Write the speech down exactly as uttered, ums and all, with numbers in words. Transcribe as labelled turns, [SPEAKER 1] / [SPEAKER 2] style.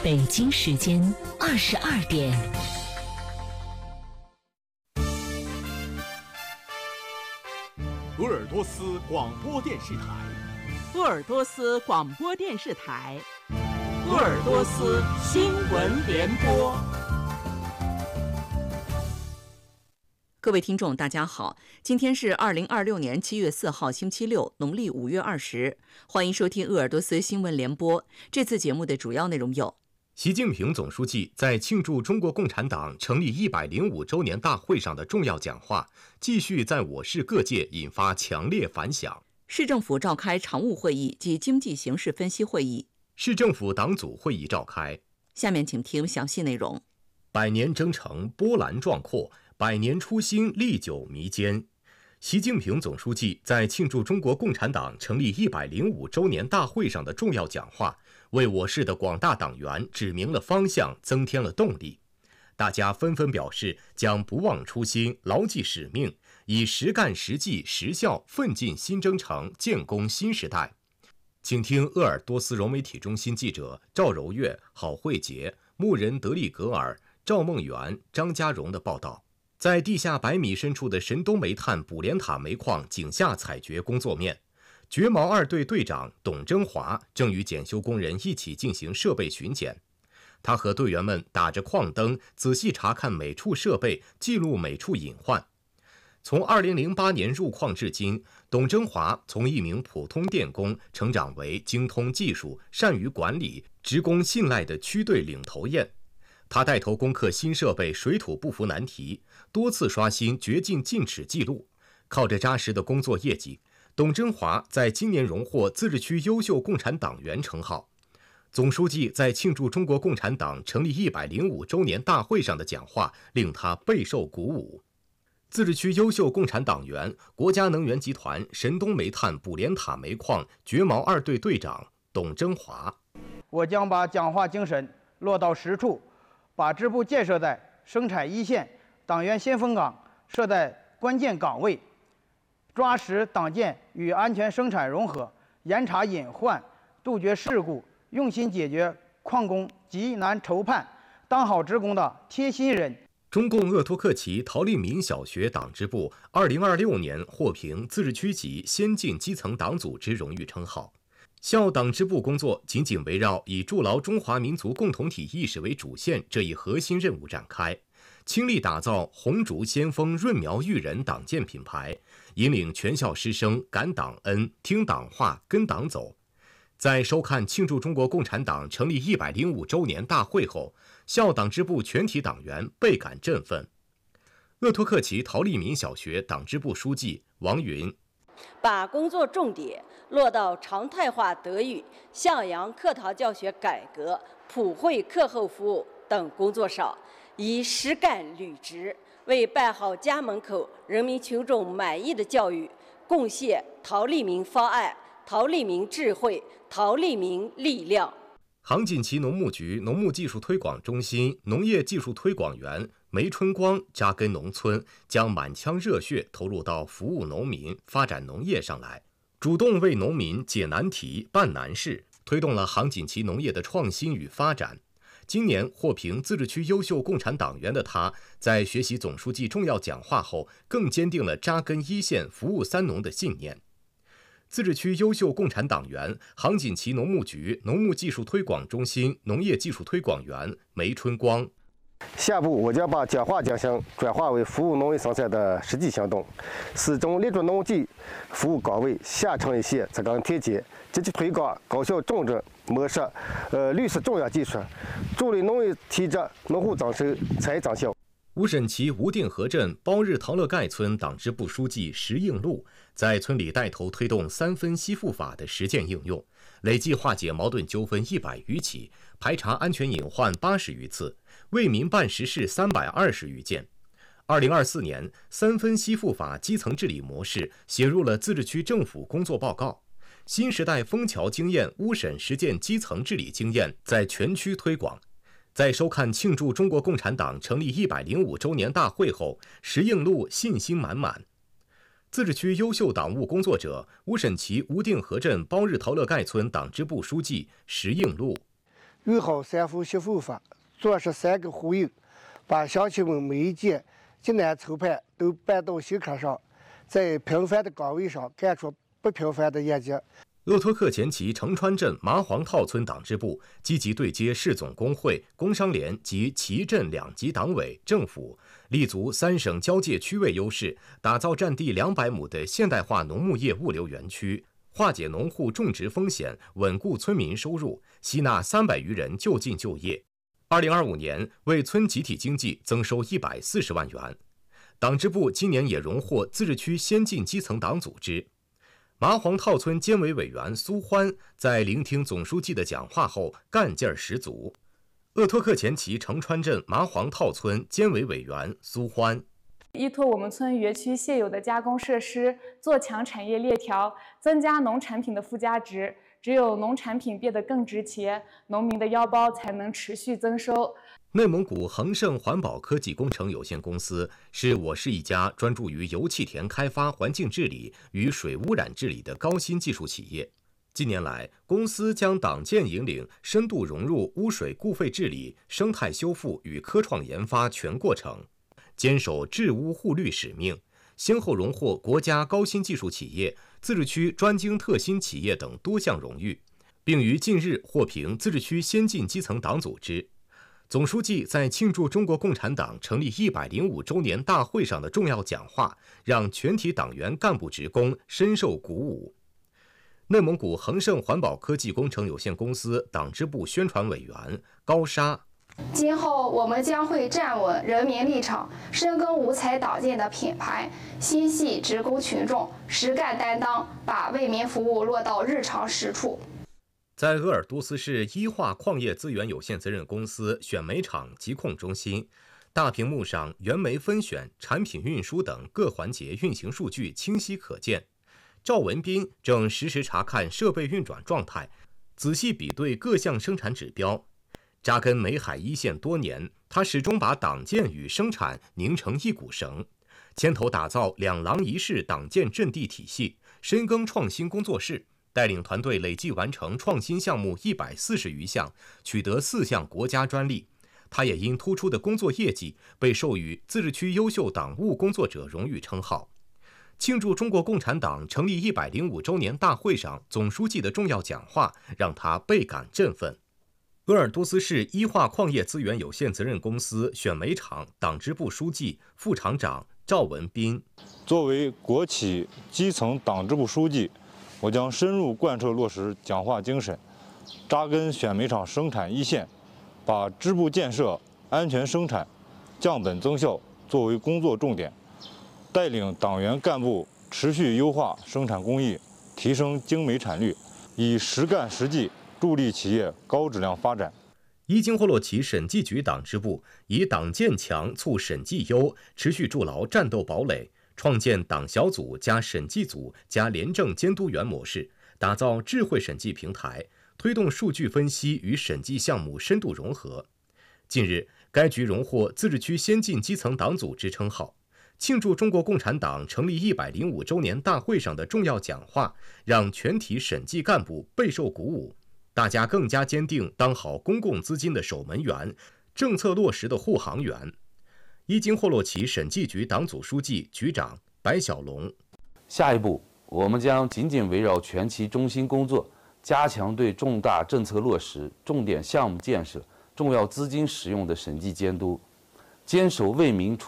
[SPEAKER 1] 北京时间二十二点。
[SPEAKER 2] 鄂尔多斯广播电视台，
[SPEAKER 3] 鄂尔多斯广播电视台，鄂尔多斯新闻联播。
[SPEAKER 4] 各位听众，大家好，今天是二零二六年七月四号，星期六，农历五月二十。欢迎收听鄂尔多斯新闻联播。这次节目的主要内容有：
[SPEAKER 5] 习近平总书记在庆祝中国共产党成立一百零五周年大会上的重要讲话，继续在我市各界引发强烈反响。
[SPEAKER 4] 市政府召开常务会议及经济形势分析会议，
[SPEAKER 5] 市政府党组会议召开。
[SPEAKER 4] 下面请听详细内容。
[SPEAKER 5] 百年征程波澜壮阔，百年初心历久弥坚。习近平总书记在庆祝中国共产党成立一百零五周年大会上的重要讲话，为我市的广大党员指明了方向，增添了动力。大家纷纷表示将不忘初心，牢记使命，以实干实绩实效奋进新征程，建功新时代。请听鄂尔多斯融媒体中心记者赵柔月、郝慧杰、牧人德利格尔、赵梦媛、张家荣的报道。在地下百米深处的神东煤炭卜连塔煤矿井下采掘工作面，掘毛二队队长董征华正与检修工人一起进行设备巡检。他和队员们打着矿灯，仔细查看每处设备，记录每处隐患。从二零零八年入矿至今，董征华从一名普通电工成长为精通技术、善于管理、职工信赖的区队领头雁。他带头攻克新设备水土不服难题，多次刷新掘进进尺记录。靠着扎实的工作业绩，董征华在今年荣获自治区优秀共产党员称号。总书记在庆祝中国共产党成立一百零五周年大会上的讲话令他备受鼓舞。自治区优秀共产党员、国家能源集团神东煤炭卜连塔煤矿掘毛二队队长董征华：
[SPEAKER 6] 我将把讲话精神落到实处，把支部建设在生产一线、党员先锋岗设在关键岗位，抓实党建与安全生产融合，严查隐患，杜绝事故，用心解决矿工急难愁盼，当好职工的贴心人。
[SPEAKER 5] 中共鄂托克旗陶立民小学党支部二零二六年获评自治区级先进基层党组织荣誉称号。校党支部工作紧紧围绕以筑牢中华民族共同体意识为主线这一核心任务展开，倾力打造红烛先锋润苗育人党建品牌，引领全校师生感党恩、听党话、跟党走。在收看庆祝中国共产党成立一百零五周年大会后，校党支部全体党员倍感振奋。鄂托克旗陶立民小学党支部书记王云：
[SPEAKER 7] 把工作重点落到常态化德育、向阳课堂教学改革、普惠课后服务等工作上，以实干履职，为办好家门口人民群众满意的教育贡献陶立民方案、陶立民智慧、陶立民力量。
[SPEAKER 5] 杭锦旗农牧局农牧技术推广中心农业技术推广员梅春光扎根农村，将满腔热血投入到服务农民、发展农业上来，主动为农民解难题、办难事，推动了杭锦旗农业的创新与发展。今年获评自治区优秀共产党员的他，在学习总书记重要讲话后，更坚定了扎根一线、服务三农的信念。自治区优秀共产党员杭锦旗农牧局农牧技术推广中心农业技术推广员梅春光：
[SPEAKER 8] 下步我将把讲话讲项转化为服务农业生产的实际行动，始终立足农技服务岗位，下沉一线，扎根贴紧，积极推广高效种植模式、呃绿色种养技术，助力农业提质、农户增收、产业增效。
[SPEAKER 5] 乌沈旗吴定河镇包日陶乐盖村党支部书记石应禄在村里带头推动三分析复法的实践应用，累计化解矛盾纠纷一百余起，排查安全隐患八十余次，为民办实事三百二十余件。二零二四年，三分析复法基层治理模式写入了自治区政府工作报告。新时代枫桥经验乌沈实践基层治理经验在全区推广。在收看庆祝中国共产党成立一百零五周年大会后，石应禄信心满满。自治区优秀党务工作者乌沈旗吴定河镇包日陶乐盖村党支部书记石应禄：
[SPEAKER 9] 用好三伏吸附法，做十三个呼应，把乡亲们每一件艰难筹盼都搬到心坎上，在平凡的岗位上干出不平凡的业绩。
[SPEAKER 5] 鄂托克前旗城川镇麻黄套村党支部积极对接市总工会、工商联及旗镇两级党委政府，立足三省交界区位优势，打造占地两百亩的现代化农牧业物流园区，化解农户种植风险，稳固村民收入，吸纳三百余人就近就业。二零二五年为村集体经济增收一百四十万元。党支部今年也荣获自治区先进基层党组织。麻黄套村监委委员苏欢在聆听总书记的讲话后，干劲儿十足。鄂托克前旗城川镇麻黄套村监委委员苏欢：
[SPEAKER 10] 依托我们村园区现有的加工设施，做强产业链条，增加农产品的附加值。只有农产品变得更值钱，农民的腰包才能持续增收。
[SPEAKER 5] 内蒙古恒盛环保科技工程有限公司是我市一家专注于油气田开发、环境治理与水污染治理的高新技术企业。近年来，公司将党建引领深度融入污水固废治理、生态修复与科创研发全过程，坚守治污护绿使命，先后荣获国家高新技术企业、自治区专精特新企业等多项荣誉，并于近日获评自治区先进基层党组织。总书记在庆祝中国共产党成立一百零五周年大会上的重要讲话，让全体党员干部职工深受鼓舞。内蒙古恒盛环保科技工程有限公司党支部宣传委员高沙：
[SPEAKER 11] 今后我们将会站稳人民立场，深耕五彩党建的品牌，心系职工群众，实干担当，把为民服务落到日常实处。
[SPEAKER 5] 在鄂尔多斯市一化矿业资源有限责任公司选煤厂疾控中心，大屏幕上原煤分选、产品运输等各环节运行数据清晰可见。赵文斌正实时查看设备运转状态，仔细比对各项生产指标。扎根煤海一线多年，他始终把党建与生产拧成一股绳，牵头打造两廊一室党建阵地体系，深耕创新工作室，带领团队累计完成创新项目一百四十余项，取得四项国家专利。他也因突出的工作业绩被授予自治区优秀党务工作者荣誉称号。庆祝中国共产党成立一百零五周年大会上，总书记的重要讲话让他倍感振奋。鄂尔多斯市一化矿业资源有限责任公司选煤厂党支部书记、副厂长赵文斌：
[SPEAKER 12] 作为国企基层党支部书记，我将深入贯彻落实讲话精神，扎根选煤厂生产一线，把支部建设、安全生产、降本增效作为工作重点，带领党员干部持续优化生产工艺，提升精煤产率，以实干实际助力企业高质量发展。
[SPEAKER 5] 伊金霍洛旗审计局党支部以党建强促审计优，持续筑牢战斗堡垒，创建党小组加审计组加廉政监督员模式，打造智慧审计平台，推动数据分析与审计项目深度融合。近日，该局荣获自治区先进基层党组织称号。庆祝中国共产党成立一百零五周年大会上的重要讲话，让全体审计干部备受鼓舞，大家更加坚定当好公共资金的守门员，政策落实的护航员。伊金霍洛旗审计局党组书记、局长白小龙：
[SPEAKER 13] 下一步，我们将紧紧围绕全旗中心工作，加强对重大政策落实、重点项目建设、重要资金使用的审计监督，坚守为民出